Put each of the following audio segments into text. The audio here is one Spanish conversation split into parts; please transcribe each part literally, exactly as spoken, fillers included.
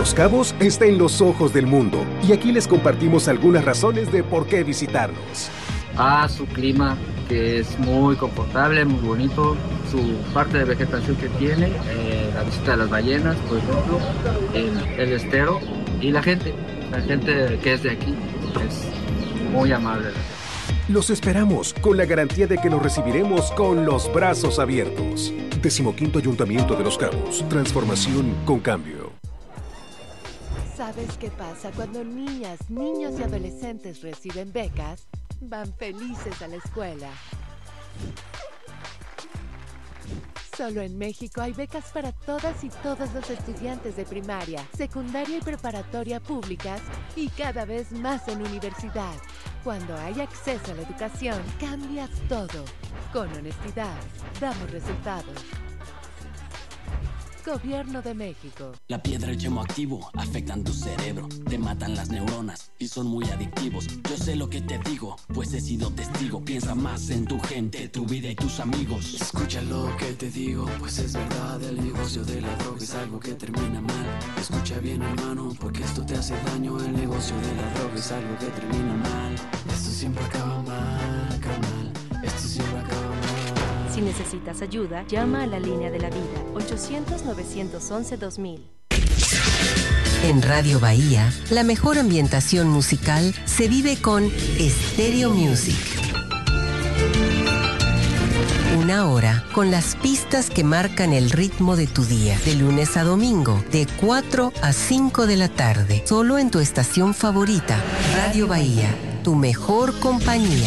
Los Cabos está en los ojos del mundo y aquí les compartimos algunas razones de por qué visitarnos. Ah, su clima, que es muy confortable, muy bonito, su parte de vegetación que tiene, eh, la visita de las ballenas, por ejemplo, el, el estero y la gente, la gente que es de aquí es muy amable. Los esperamos con la garantía de que los recibiremos con los brazos abiertos. Decimoquinto Ayuntamiento de Los Cabos. Transformación con cambio. ¿Sabes qué pasa cuando niñas, niños y adolescentes reciben becas? Van felices a la escuela. Solo en México hay becas para todas y todos los estudiantes de primaria, secundaria y preparatoria públicas y cada vez más en universidad. Cuando hay acceso a la educación, cambias todo. Con honestidad, damos resultados. Gobierno de México. La piedra y el yemo activo afectan tu cerebro, te matan las neuronas y son muy adictivos. Yo sé lo que te digo, pues he sido testigo. Piensa más en tu gente, tu vida y tus amigos. Escucha lo que te digo, pues es verdad. El negocio de la droga es algo que termina mal. Escucha bien, hermano, porque esto te hace daño. El negocio de la droga es algo que termina mal. Esto siempre acaba mal, carnal. Esto siempre acaba mal. Si necesitas ayuda, llama a la línea de la vida, ochocientos, novecientos once, dos mil. En Radio Bahía, la mejor ambientación musical se vive con Stereo Music. Una hora con las pistas que marcan el ritmo de tu día, de lunes a domingo, de cuatro a cinco de la tarde, solo en tu estación favorita, Radio Bahía, tu mejor compañía.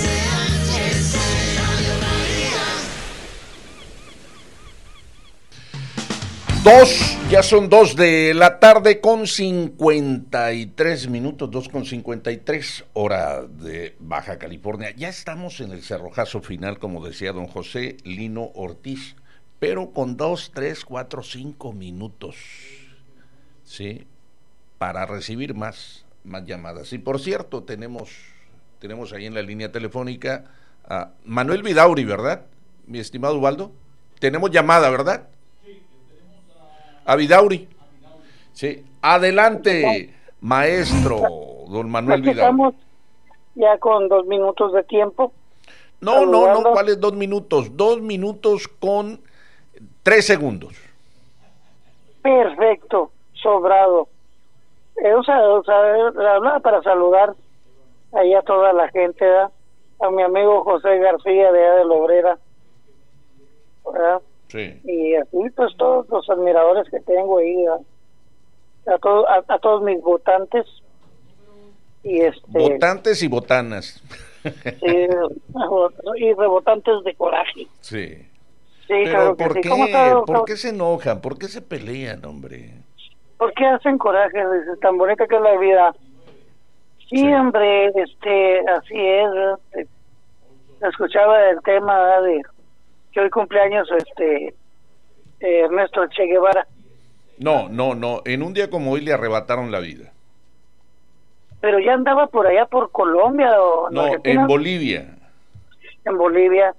Dos, ya son dos de la tarde con cincuenta y tres minutos, dos con cincuenta y tres, hora de Baja California. Ya estamos en el cerrojazo final, como decía don José Lino Ortiz, pero con dos, tres, cuatro, cinco minutos, ¿sí? Para recibir más, más llamadas. Y por cierto, tenemos, tenemos ahí en la línea telefónica a Manuel Vidauri, ¿verdad? Mi estimado Ubaldo. Tenemos llamada, ¿verdad? A Vidauri. Sí. Adelante, maestro don Manuel Vidauri. Estamos ya con dos minutos de tiempo. No, saludando. no, no, ¿cuáles dos minutos? Dos minutos con tres segundos. Perfecto, sobrado. Eh, o sea, o sea, hablaba para saludar ahí a toda la gente, ¿verdad? A mi amigo José García de allá de la Obrera, ¿verdad? Sí. Y así pues todos los admiradores que tengo ahí, a, a, todo, a, a todos mis votantes y este votantes y botanas sí, y rebotantes de coraje. Sí, sí, pero claro ¿por que qué? Sí. Todo, ¿Por qué se enojan? ¿Por qué se pelean, hombre? ¿Por qué hacen coraje? Dice, tan bonita que es la vida. Sí, sí. Hombre, este, así es. Este, escuchaba el tema, ¿verdad? De que hoy cumpleaños este eh, Ernesto Che Guevara. No, no, no, en un día como hoy le arrebataron la vida. Pero ya andaba por allá por Colombia o no, Argentina. En Bolivia. En Bolivia.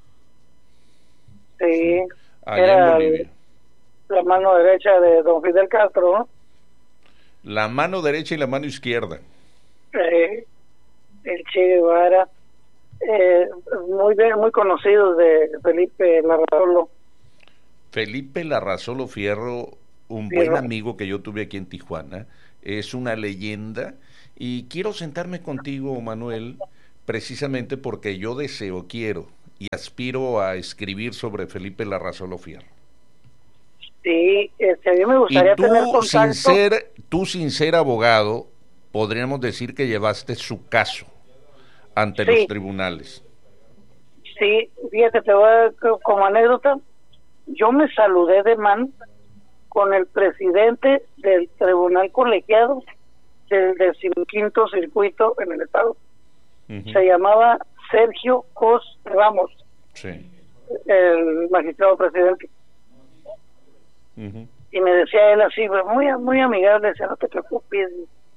Sí. Allá era en Bolivia. La mano derecha de don Fidel Castro, ¿no? La mano derecha y la mano izquierda. Eh, el Che Guevara. Eh, muy bien, muy conocidos de Felipe Larrazolo. Felipe Larrazolo Fierro, un Fierro. buen amigo que yo tuve aquí en Tijuana, es una leyenda y quiero sentarme contigo, Manuel, precisamente porque yo deseo, quiero y aspiro a escribir sobre Felipe Larrazolo Fierro. Sí, este, a mí me gustaría y tú, tener contacto. Sin ser, tú sin ser abogado, podríamos decir que llevaste su caso ante sí. los tribunales. Sí, fíjate, te voy a, como anécdota, yo me saludé de mano con el presidente del tribunal colegiado del decimoquinto circuito en el estado. Uh-huh. Se llamaba Sergio Cos Ramos, sí. el magistrado presidente. Uh-huh. Y me decía él así, muy muy amigable, decía, no te preocupes,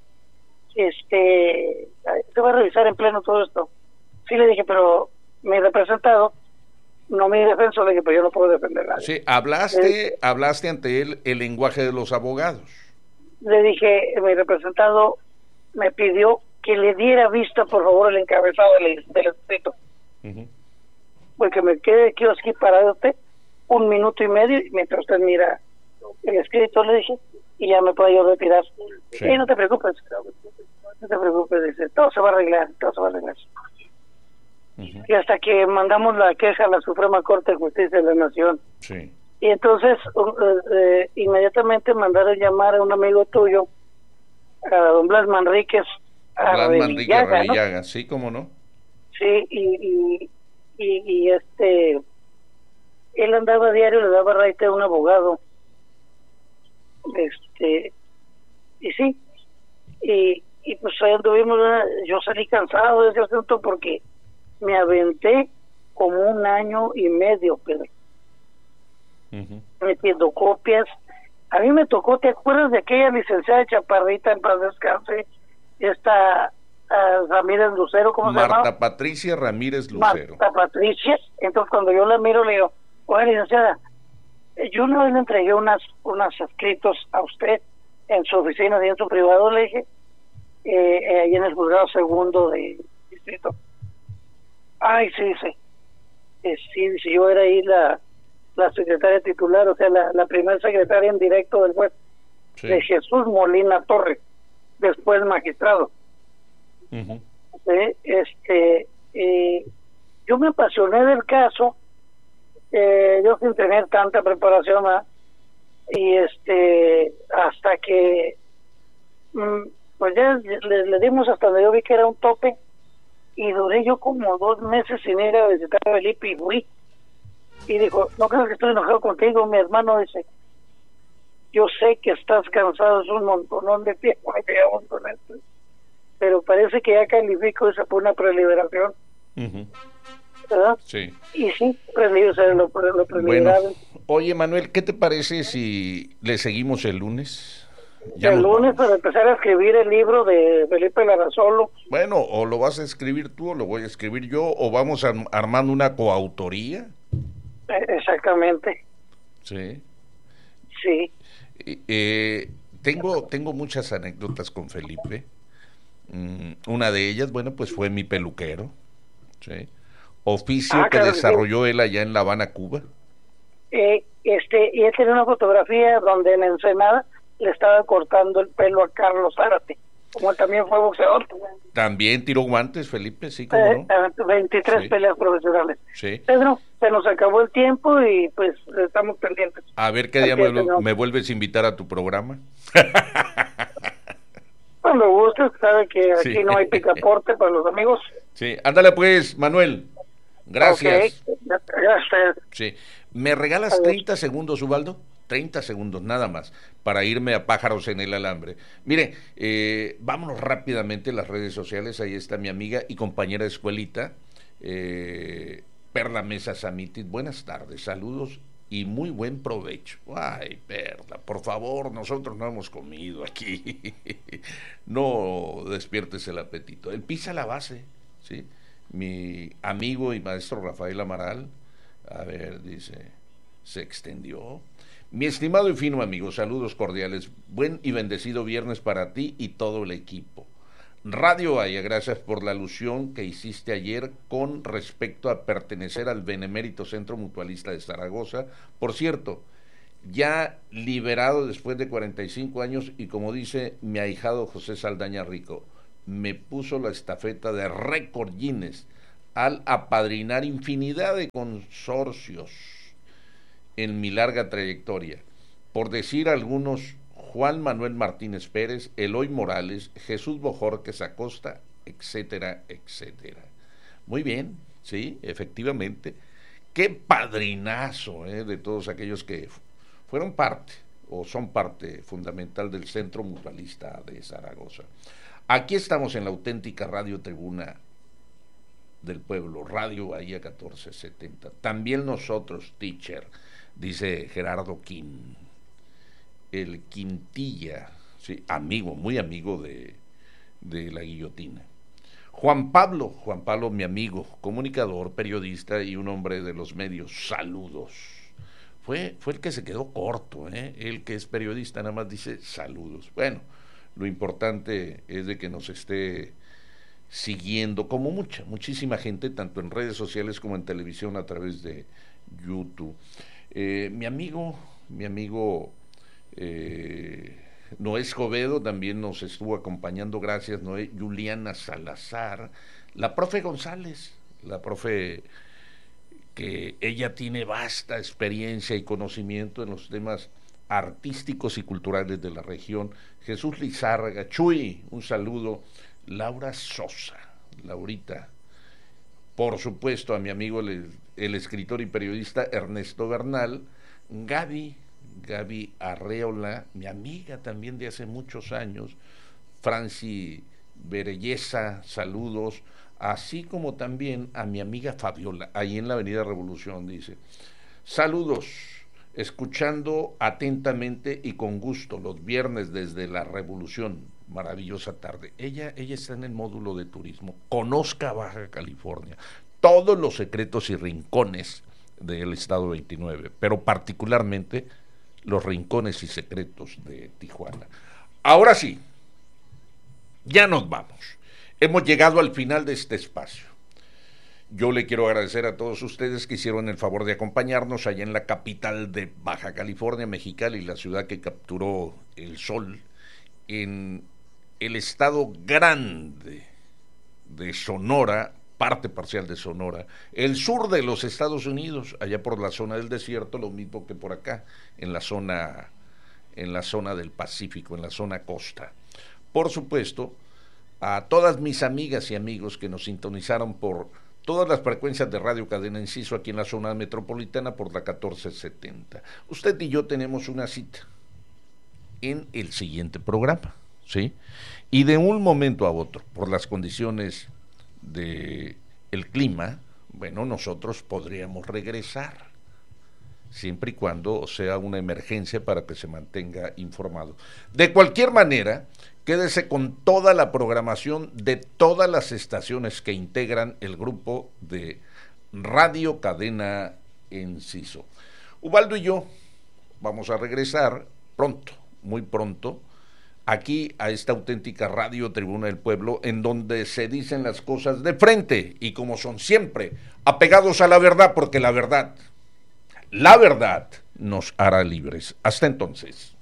este te voy a revisar en pleno todo esto. Sí, le dije, pero mi representado, no mi defensor, le dije, pero yo no puedo defender a nadie. Sí, hablaste, eh, hablaste ante él el lenguaje de los abogados. le dije, mi representado me pidió que le diera vista, por favor, el encabezado del, del escrito. Uh-huh. Porque me quedé aquí, aquí parado usted un minuto y medio mientras usted mira el escrito, le dije, y ya me puedo yo retirar. Sí. Y no te preocupes, no te preocupes, dice, todo se va a arreglar, todo se va a arreglar. Uh-huh. Y hasta que mandamos la queja a la Suprema Corte de Justicia de la Nación. Sí. Y entonces, uh, eh, inmediatamente mandaron llamar a un amigo tuyo, a don Blas Manríquez, a Blas Manríquez Ravillaga, ¿no? Sí, cómo no. Sí, y, y, y, y este, él andaba a diario, le daba raite a un abogado. Este, y sí, y, y pues ahí anduvimos, yo salí cansado de ese asunto porque me aventé como un año y medio, Pedro. Uh-huh. Metiendo copias. A mí me tocó, ¿te acuerdas de aquella licenciada Chaparrita, en paz descanse? Esta uh, Ramírez Lucero, ¿cómo Marta se llama? Marta Patricia Ramírez Lucero. Marta Patricia. Entonces cuando yo la miro le digo, oye, licenciada, yo una vez le entregué unas unos escritos a usted en su oficina y en su privado, le dije, eh, eh, ahí en el juzgado segundo de distrito. Ay, sí, sí. Eh, sí, sí, yo era ahí la, la secretaria titular, o sea, la, la primera secretaria en directo del juez, sí. De Jesús Molina Torres, después magistrado. Uh-huh. Sí, este, eh, yo me apasioné del caso, eh, yo sin tener tanta preparación más, y este, hasta que, mm, pues ya le, le dimos hasta donde yo vi que era un tope, y duré yo como dos meses sin ir a visitar a Felipe y fui. Y dijo, no creo que estoy enojado contigo, mi hermano. Dice, yo sé que estás cansado, es un montonón de tiempo, con esto, pero parece que ya califico esa por una preliberación. Uh-huh. ¿Verdad? Sí. Y sí, preliber, o sea, lo, lo preliberado. Bueno, oye, Manuel, ¿qué te parece si le seguimos el lunes? Ya el lunes vamos. Para empezar a escribir el libro de Felipe Larrazolo. Bueno, o lo vas a escribir tú o lo voy a escribir yo, o vamos a, armando una coautoría. Exactamente. Sí. Sí. Eh, tengo, tengo muchas anécdotas con Felipe. Mm, una de ellas, bueno, pues fue mi peluquero. Sí. Oficio ah, que claro, desarrolló sí. él allá en La Habana, Cuba. Eh, este, y él tiene una fotografía donde en Ensenada le estaba cortando el pelo a Carlos Zárate, como él también fue boxeador. También tiró guantes, Felipe, sí, como eh, no. veintitrés sí. peleas profesionales. Sí. Pedro, se nos acabó el tiempo y pues estamos pendientes. A ver qué día me, no. me vuelves a invitar a tu programa. Cuando gustes, sabe que aquí sí. no hay picaporte para los amigos. Sí, ándale pues, Manuel. Gracias. Okay. Gracias. Sí. ¿Me regalas Adiós. treinta segundos, Ubaldo? treinta segundos nada más para irme a Pájaros en el Alambre. Mire, eh, vámonos rápidamente a las redes sociales. Ahí está mi amiga y compañera de escuelita, eh, Perla Mesa Samitis. Buenas tardes, saludos y muy buen provecho. Ay, Perla, por favor, nosotros no hemos comido aquí. No despiertes el apetito. Él pisa la base, ¿sí? Mi amigo y maestro Rafael Amaral, a ver, dice, se extendió. Mi estimado y fino amigo, saludos cordiales, buen y bendecido viernes para ti y todo el equipo. Radio Bahía, gracias por la alusión que hiciste ayer con respecto a pertenecer al Benemérito Centro Mutualista de Zaragoza. Por cierto, ya liberado después de cuarenta y cinco años y como dice mi ahijado José Saldaña Rico, me puso la estafeta de récord Guinness al apadrinar infinidad de consorcios en mi larga trayectoria, por decir algunos, Juan Manuel Martínez Pérez, Eloy Morales, Jesús Bojorquez Acosta, etcétera, etcétera. Muy bien, sí, efectivamente. Qué padrinazo eh, de todos aquellos que fueron parte o son parte fundamental del Centro Mutualista de Zaragoza. Aquí estamos en la auténtica Radio Tribuna del Pueblo, Radio Bahía catorce setenta. También nosotros, teacher, dice Gerardo Quin, el Quintilla, sí, amigo, muy amigo de, de la guillotina. Juan Pablo, Juan Pablo, mi amigo, comunicador, periodista y un hombre de los medios, saludos. fue, fue el que se quedó corto, ¿eh? El que es periodista nada más dice saludos. Bueno, lo importante es de que nos esté siguiendo, como mucha, muchísima gente, tanto en redes sociales como en televisión a través de YouTube. Eh, mi amigo, mi amigo eh, Noé Escobedo también nos estuvo acompañando, gracias Noé. Juliana Salazar, la profe González, la profe que ella tiene vasta experiencia y conocimiento en los temas artísticos y culturales de la región. Jesús Lizárraga, Chuy, un saludo. Laura Sosa, Laurita, por supuesto a mi amigo el, el escritor y periodista Ernesto Bernal, Gaby, Gaby Arreola, mi amiga también de hace muchos años, Franci Berelleza, saludos, así como también a mi amiga Fabiola, ahí en la Avenida Revolución, dice, saludos, escuchando atentamente y con gusto los viernes desde la Revolución, maravillosa tarde. Ella, ella está en el módulo de turismo, conozca Baja California, todos los secretos y rincones del estado veintinueve, pero particularmente los rincones y secretos de Tijuana. Ahora sí, ya nos vamos. Hemos llegado al final de este espacio. Yo le quiero agradecer a todos ustedes que hicieron el favor de acompañarnos allá en la capital de Baja California, Mexicali, la ciudad que capturó el sol, en el estado grande de Sonora, parte parcial de Sonora, el sur de los Estados Unidos, allá por la zona del desierto, lo mismo que por acá, en la zona, en la zona del Pacífico, en la zona costa. Por supuesto, a todas mis amigas y amigos que nos sintonizaron por todas las frecuencias de Radio Cadena Enciso aquí en la zona metropolitana por la catorce setenta. Usted y yo tenemos una cita en el siguiente programa, ¿sí? Y de un momento a otro, por las condiciones de el clima, bueno, nosotros podríamos regresar, siempre y cuando sea una emergencia para que se mantenga informado. De cualquier manera, quédese con toda la programación de todas las estaciones que integran el grupo de Radio Cadena Enciso. Ubaldo y yo vamos a regresar pronto, muy pronto, aquí a esta auténtica Radio Tribuna del Pueblo, en donde se dicen las cosas de frente y como son siempre, apegados a la verdad, porque la verdad, la verdad nos hará libres. Hasta entonces.